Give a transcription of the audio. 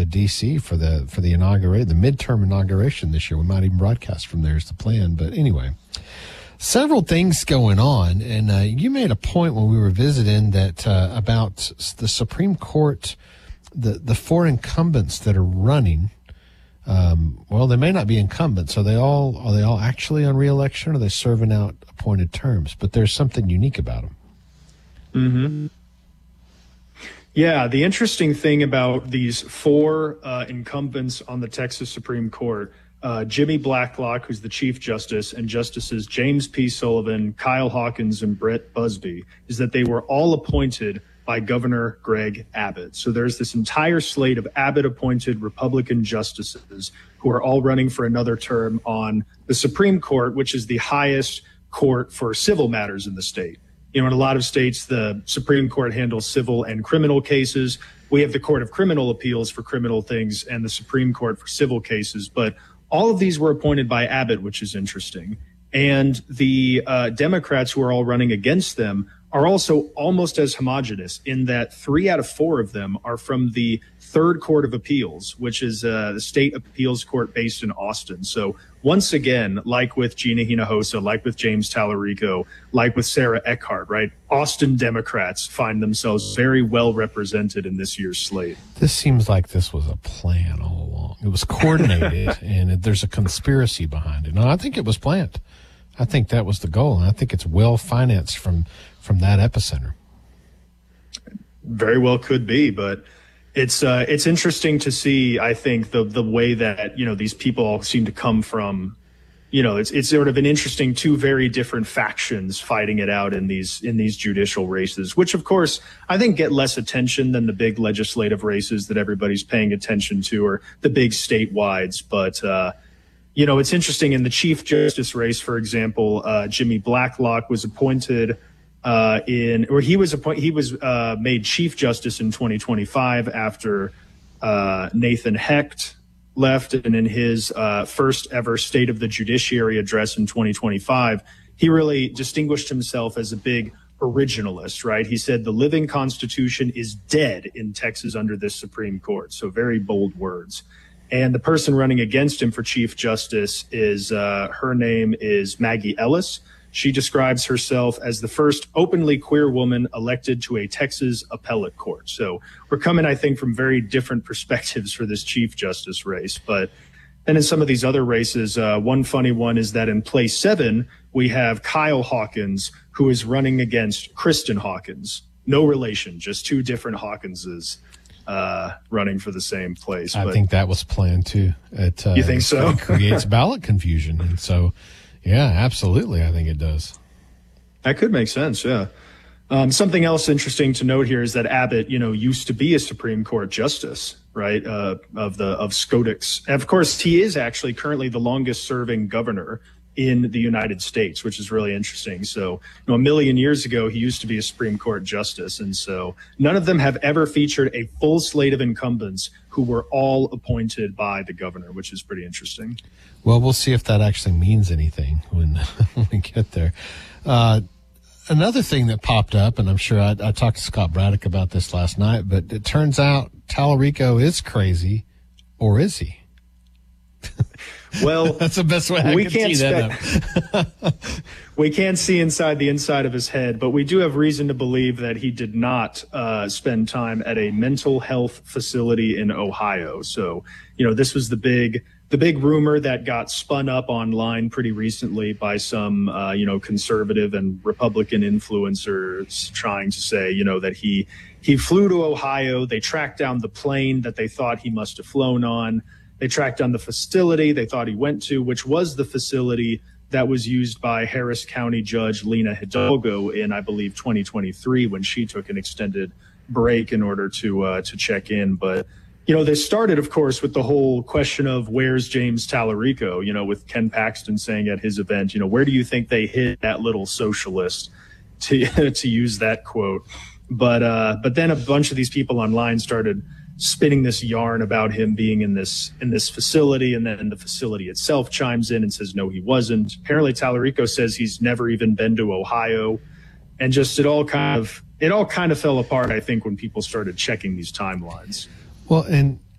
to D.C. for the midterm inauguration this year. We might even broadcast from there is the plan. But anyway, several things going on, and you made a point when we were visiting that about the Supreme Court, the four incumbents that are running. Well, they may not be incumbents. Are they all actually on re-election, or are they serving out appointed terms? But there's something unique about them. Mm-hmm. Yeah, the interesting thing about these four incumbents on the Texas Supreme Court, Jimmy Blacklock, who's the Chief Justice, and Justices James P. Sullivan, Kyle Hawkins, and Brett Busby, is that they were all appointed by Governor Greg Abbott. So there's this entire slate of Abbott-appointed Republican justices who are all running for another term on the Supreme Court, which is the highest court for civil matters in the state. In a lot of states, the Supreme Court handles civil and criminal cases. We have the Court of Criminal Appeals for criminal things and the Supreme Court for civil cases. But all of these were appointed by Abbott, which is interesting. And the Democrats who are all running against them are also almost as homogenous in that 3 out of 4 of them are from the Third Court of Appeals, which is the state appeals court based in Austin. So once again, like with Gina Hinojosa, like with James Tallarico, like with Sarah Eckhart, right? Austin Democrats find themselves very well represented in this year's slate. This seems like this was a plan all along. It was coordinated, and there's a conspiracy behind it. No, I think it was planned. I think that was the goal, and I think it's well financed from that epicenter. Very well could be, but it's interesting to see, I think, the way that, these people all seem to come from, it's sort of an interesting two very different factions fighting it out in these judicial races, which of course I think get less attention than the big legislative races that everybody's paying attention to, or the big statewide. But it's interesting in the Chief Justice race, for example, Jimmy Blacklock was appointed he was made Chief Justice in 2025 after Nathan Hecht left, and in his first ever State of the Judiciary address in 2025, he really distinguished himself as a big originalist, right? He said the living Constitution is dead in Texas under this Supreme Court. So very bold words. And the person running against him for Chief Justice is, her name is Maggie Ellis. She describes herself as the first openly queer woman elected to a Texas appellate court. So we're coming, I think, from very different perspectives for this Chief Justice race. But then in some of these other races, one funny one is that in place 7, we have Kyle Hawkins, who is running against Kristen Hawkins. No relation, just two different Hawkinses running for the same place. I think that was planned too. You think so? It creates ballot confusion. And so, yeah, absolutely. I think it does. That could make sense. Yeah. Something else interesting to note here is that Abbott, used to be a Supreme Court justice, right? Of SCOTUS. And of course, he is actually currently the longest serving governor in the United States, which is really interesting. So, a million years ago, he used to be a Supreme Court justice. And so none of them have ever featured a full slate of incumbents who were all appointed by the governor, which is pretty interesting. Well, we'll see if that actually means anything when we get there. Another thing that popped up, and I'm sure I talked to Scott Braddock about this last night, but it turns out Tallarico is crazy, or is he? Well, that's the best way I can see that. We can't see inside of his head, but we do have reason to believe that he did not spend time at a mental health facility in Ohio. So, this was the big rumor that got spun up online pretty recently by some, conservative and Republican influencers trying to say, that he flew to Ohio. They tracked down the plane that they thought he must have flown on. They tracked down the facility they thought he went to, which was the facility that was used by Harris County Judge Lena Hidalgo in, I believe, 2023, when she took an extended break in order to check in. But, they started, of course, with the whole question of where's James Tallarico, with Ken Paxton saying at his event, where do you think they hid that little socialist, to use that quote. But then a bunch of these people online started spinning this yarn about him being in this facility, and then the facility itself chimes in and says no, he wasn't. Apparently Tallarico says he's never even been to Ohio, and just it all kind of fell apart, I think, when people started checking these timelines. Well, and